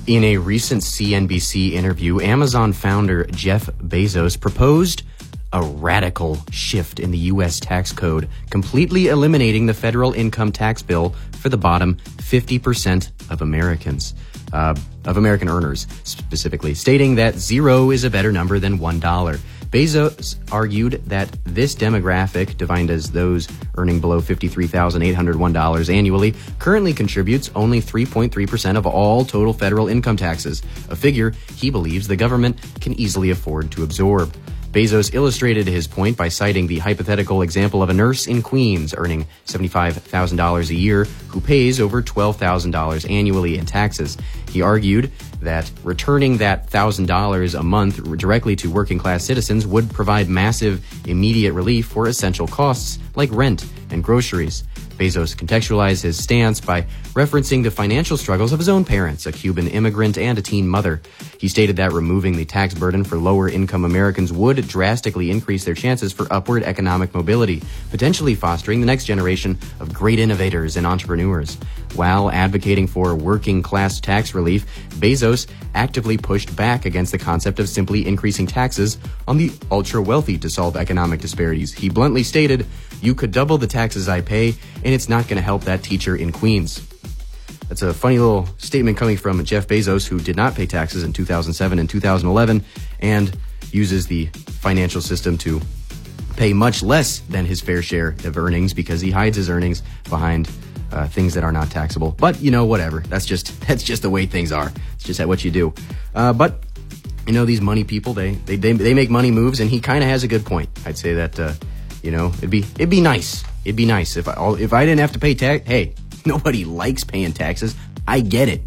In a recent CNBC interview, Amazon founder Jeff Bezos proposed a radical shift in the U.S. tax code, completely eliminating the federal income tax bill for the bottom 50% of Americans, of American earners specifically, stating that zero is a better number than $1. Bezos argued that this demographic, defined as those earning below $53,801 annually, currently contributes only 3.3% of all total federal income taxes, a figure he believes the government can easily afford to absorb. Bezos illustrated his point by citing the hypothetical example of a nurse in Queens earning $75,000 a year who pays over $12,000 annually in taxes. He argued that returning that $1,000 a month directly to working-class citizens would provide massive, immediate relief for essential costs like rent and groceries. Bezos contextualized his stance by referencing the financial struggles of his own parents, a Cuban immigrant and a teen mother. He stated that removing the tax burden for lower-income Americans would drastically increase their chances for upward economic mobility, potentially fostering the next generation of great innovators and entrepreneurs. While advocating for working-class tax relief, Bezos actively pushed back against the concept of simply increasing taxes on the ultra-wealthy to solve economic disparities. He bluntly stated, "You could double the taxes I pay, and it's not going to help that teacher in Queens." That's a funny little statement coming from Jeff Bezos, who did not pay taxes in 2007 and 2011 and uses the financial system to pay much less than his fair share of earnings because he hides his earnings behind things that are not taxable. But, whatever. That's just the way things are. It's just what you do. But these money people, they make money moves, and he kind of has a good point. I'd say that, it'd be nice. It'd be nice if I didn't have to pay tax. Hey, nobody likes paying taxes. I get it,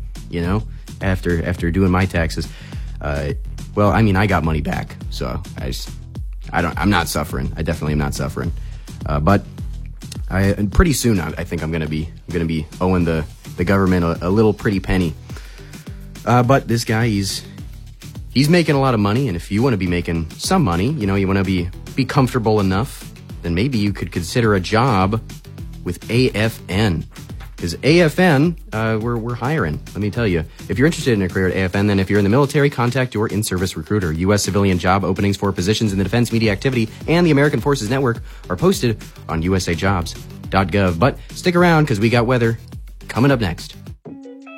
after doing my taxes. I got money back, so I'm not suffering. I definitely am not suffering. But pretty soon, I think I'm gonna be owing the government a little pretty penny. But this guy, he's making a lot of money, and if you want to be making some money, you want to be comfortable enough, then maybe you could consider a job with AFN. Because AFN, we're hiring, let me tell you. If you're interested in a career at AFN, then if you're in the military, contact your in-service recruiter. U.S. civilian job openings for positions in the Defense Media Activity and the American Forces Network are posted on usajobs.gov. But stick around, because we got weather coming up next.